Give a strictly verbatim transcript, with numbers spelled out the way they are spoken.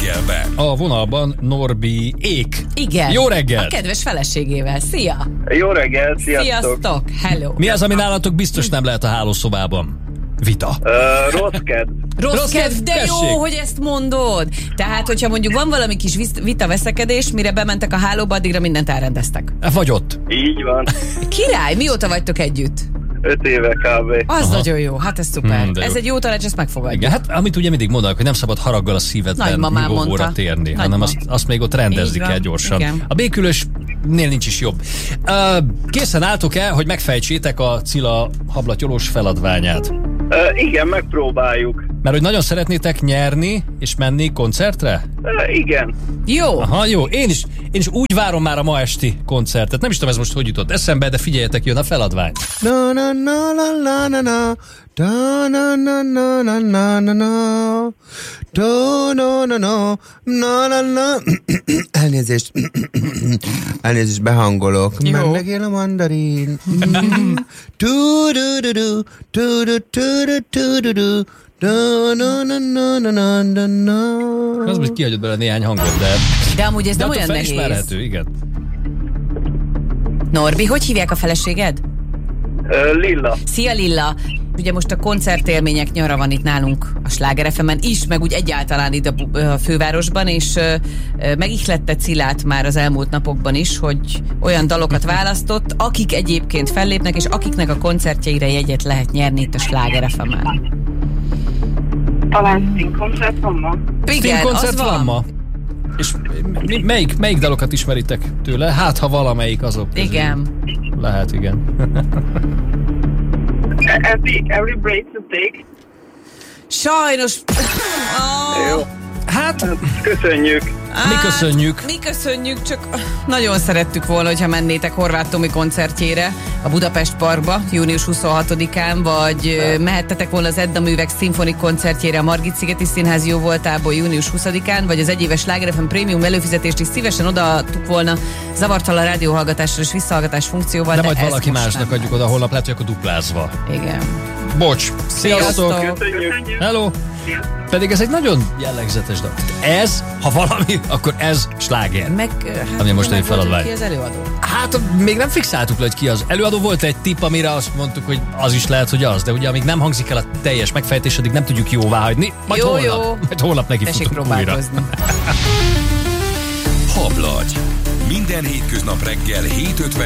reggelben. A vonalban Norbi Ék. Igen. Jó reggel! A kedves feleségével. Szia! Jó reggel, sziasztok! Sziasztok! Hello! Mi az, ami nálatok biztos nem lehet a hálószobában? Vita. Uh, rossz kedv. Rossz, Rossz kedv, kedv, de tessék. jó, hogy ezt mondod. Tehát, hogyha mondjuk van valami kis visz- vita-veszekedés, mire bementek a hálóba, addigra mindent elrendeztek. Vagy ott. Így van. Király, mióta vagytok együtt? Öt éve kb. Az Aha. nagyon jó, hát ez szuper. Hmm, de ez jó. egy jó tanács, ezt megfogadjuk. Igen, hát amit ugye mindig mondanak, hogy nem szabad haraggal a szívedben Nagymamám nyugovóra mondta. térni, Nagymama. hanem azt, azt még ott rendezni Így van, kell gyorsan. igen. A békülösnél nincs is jobb. Uh, készen álltok-e, hogy megfejtsétek a Cilla hablatyolós feladványát? Uh, igen, megpróbáljuk. Mert hogy nagyon szeretnétek nyerni és menni koncertre? Uh, igen. Jó. Aha, jó. Én is, én is úgy várom már a ma esti koncertet. Nem is tudom, ez most hogy jutott eszembe, de figyeljetek, jön a feladvány. Na na na la la na na da na na na na na na na do no no no na na na elnézést elnézést behangolok. Jó. Meglegél a mandarin. Du du du du du du du du du du do no no no no no no no. Az, hogy kihagyott bele néhány hangot, de, De amúgy ez de nem attól olyan nehéz. felismerhető, igen. Norbi, hogy hívják a feleséged? Uh, Lilla. Szia Lilla! Ugye most a koncertélmények nyara van itt nálunk a Sláger ef emen is, meg úgy egyáltalán itt a, bu- a fővárosban, és ö, ö, megihlette Cillát már az elmúlt napokban is, hogy olyan dalokat választott, akik egyébként fellépnek, és akiknek a koncertjeire jegyet lehet nyerni itt a Sláger ef emen. Talán színkoncert van ma? Igen, Színkoncert az van. ma. És mi, melyik, melyik dalokat ismeritek tőle? Hát, ha valamelyik azok közül. Igen. Lehet, igen. Every, every break to take. Sajnos... Oh. Jó. Hát, Köszönjük. mi köszönjük. Mi köszönjük, csak nagyon szerettük volna, hogyha mennétek Horváth Tomi koncertjére a Budapest Parkba június huszonhatodikán, vagy ö, mehettetek volna az Edda Művek szimfonik koncertjére a Margit-szigeti Színház jóvoltából június huszadikán, vagy az egyéves Sláger ef em prémium előfizetést is szívesen odaadtuk volna zavartalan rádióhallgatással és visszahallgatás funkcióval. De de majd ezt valaki most másnak nem. adjuk oda, holnap lehet, hogy akkor duplázva. Igen. Bocs. Sziasztok! Sziasztok! Köszönjük. Hello! Pedig ez egy nagyon jellegzetes dal. Ez, ha valami, akkor ez sláger. Meg, hát, Ami most meg egy volt, feladvány. hogy ki az előadó. Hát még nem fixáltuk le, hogy ki az előadó. Volt egy tipp, amire azt mondtuk, hogy az is lehet, hogy az. De ugye amíg nem hangzik el a teljes megfejtés, addig nem tudjuk jóvá hagyni. Majd Jó, holnap, jó. majd holnap neki Tessék futunk újra. próbálkozni. Hablagy. Minden hétköznap reggel hét ötven